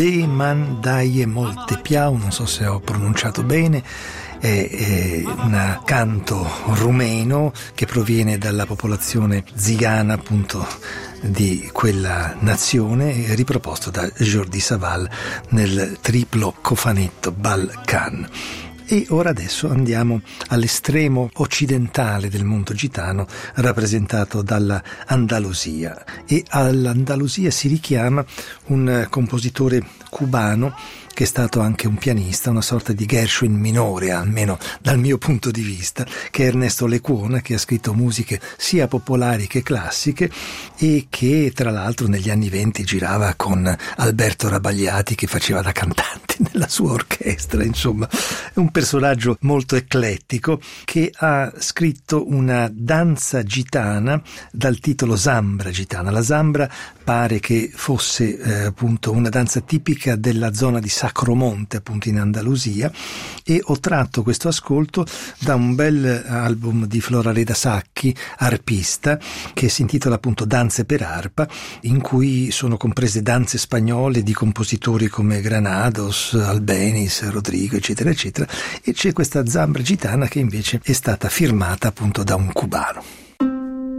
Man daje molte piau, non so se ho pronunciato bene, è un canto rumeno che proviene dalla popolazione zigana appunto di quella nazione, riproposto da Jordi Savall nel triplo cofanetto Balkan. E ora adesso andiamo all'estremo occidentale del mondo gitano, rappresentato dalla Andalusia, e all'Andalusia si richiama un compositore cubano che è stato anche un pianista, una sorta di Gershwin minore, almeno dal mio punto di vista, che è Ernesto Lecuona, che ha scritto musiche sia popolari che classiche e che tra l'altro negli anni '20 girava con Alberto Rabagliati, che faceva da cantante nella sua orchestra. Insomma, è un personaggio molto eclettico che ha scritto una danza gitana dal titolo Zambra gitana. La Zambra pare che fosse appunto una danza tipica della zona di Sacromonte, appunto in Andalusia, e ho tratto questo ascolto da un bel album di Florareda Sacchi, arpista, che si intitola appunto Danze per arpa, in cui sono comprese danze spagnole di compositori come Granados, Albéniz, Rodrigo, eccetera eccetera, e c'è questa Zambra gitana che invece è stata firmata appunto da un cubano.